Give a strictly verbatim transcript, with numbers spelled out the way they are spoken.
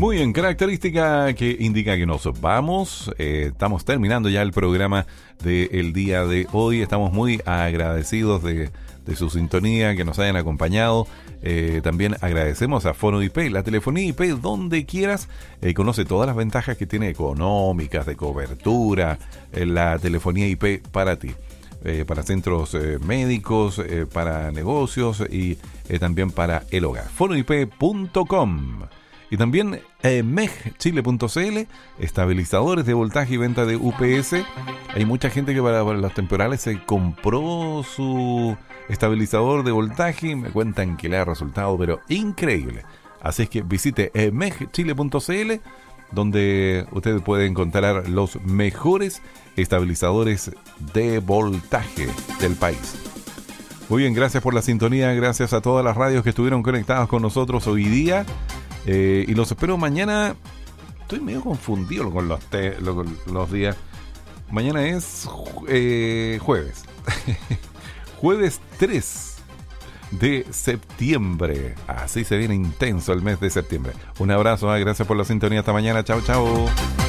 Muy bien, característica que indica que nos vamos. Eh, estamos terminando ya el programa del día de hoy. Estamos muy agradecidos de, de su sintonía, que nos hayan acompañado. Eh, también agradecemos a Fono I P, la telefonía I P donde quieras. Eh, conoce todas las ventajas que tiene económicas, de cobertura, eh, la telefonía I P para ti. Eh, para centros eh, médicos, eh, para negocios y eh, también para el hogar. fono i p punto com. Y también eh, megchile punto c l, estabilizadores de voltaje y venta de U P S. Hay mucha gente que para, para las temporales se compró su estabilizador de voltaje y me cuentan que le ha resultado pero increíble. Así es que visite eh, megchile punto c l, donde usted puede encontrar los mejores estabilizadores de voltaje del país. Muy bien, gracias por la sintonía, gracias a todas las radios que estuvieron conectadas con nosotros hoy día. Eh, y los espero mañana. Estoy medio confundido con los, te, los, los días. Mañana es eh, jueves. Jueves tres de septiembre. Así se viene intenso el mes de septiembre. Un abrazo, ¿eh? Gracias por la sintonía. Hasta mañana. Chao, chao.